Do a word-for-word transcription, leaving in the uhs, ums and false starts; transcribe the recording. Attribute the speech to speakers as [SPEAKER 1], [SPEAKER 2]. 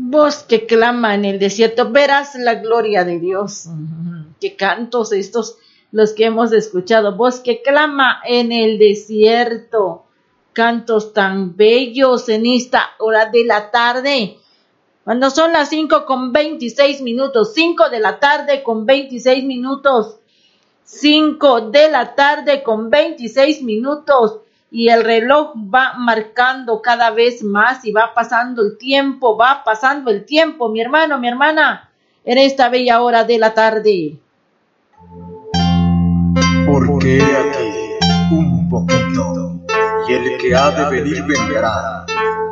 [SPEAKER 1] Voz que clama en el desierto, verás la gloria de Dios. Qué cantos estos los que hemos escuchado. Voz que clama en el desierto. Cantos tan bellos en esta hora de la tarde. Cuando son las cinco con veintiséis minutos. cinco de la tarde con veintiséis minutos. cinco de la tarde con veintiséis minutos. Y el reloj va marcando cada vez más y va pasando el tiempo, va pasando el tiempo, mi hermano, mi hermana, en esta bella hora de la tarde.
[SPEAKER 2] Porque aquí un poquito, y el que ha de venir vendrá,